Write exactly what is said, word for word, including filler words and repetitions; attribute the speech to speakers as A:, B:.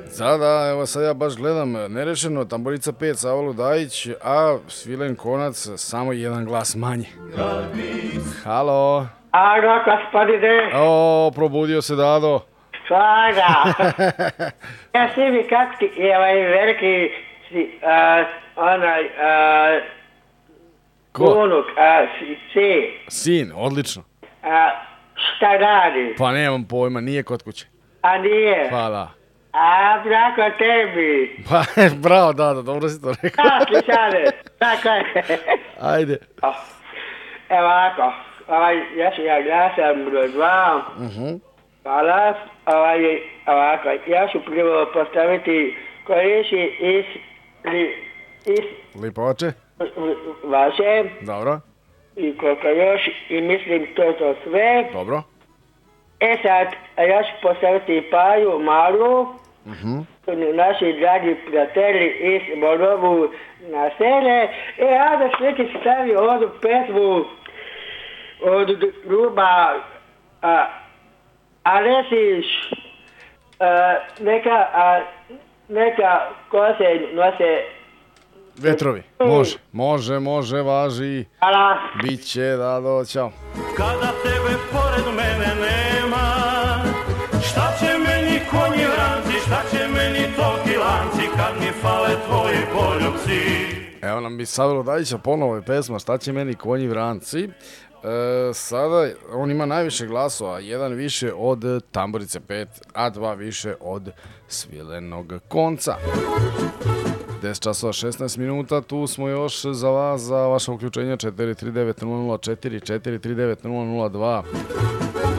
A: Da, da, evo sad ja baš gledam, nerešeno, tamburica pet, Sava Ludajić, a svilen konac, samo jedan glas manje. Halo.
B: Alo, gospodine.
A: O, probudio se Dado.
B: Stvarno. Ja si mi kako ti, ovaj veliki, si, a, onaj, a,
A: Ko?
B: unuk, a, si, si,
A: Sin, odlično.
B: a, šta radi?
A: Pa nemam pojma, nije kod kuće.
B: A nije?
A: Pa da.
B: A, brako tebi.
A: Pa, bravo, Dado, dobro si to rekao.
B: Da, Kisane, tako je.
A: Ajde.
B: Evo ovako, ovaj, ja sam, ja, ja sam broj dva.
A: Mhm.
B: Hvala, ovaj, ovako, ja ću prvo postaviti koriši iz, li, iz
A: Lipoče,
B: vaše
A: dobro,
B: i koliko još i mislim to je to sve.
A: dobro.
B: E sad, ja ću postaviti Paju malu,
A: Mhm.
B: naši dragi prijatelji iz Borovu na sele. E, ja da sliki stavi ovu pesmu od gruba a, Alesić, a, neka, a, neka ko se nose.
A: Vetrovi, može, može, može, važi.
B: Hvala.
A: Biće, Dado, ćao.
C: Kada tebe pored mene nema, šta će meni konji vranci, šta će meni toki lanci, kad mi fale tvoji poljubci.
A: Evo nam bi Sava Ludajića ponovo je pesma Šta će meni konji vranci. E, sada on ima najviše glasova, jedan više od tamburice pet, a dva više od svilenog konca. deset časova šesnaest minuta, tu smo još za vas, za vaše uključenje četiri tri devet nula nula četiri četiri tri devet nula nula dva.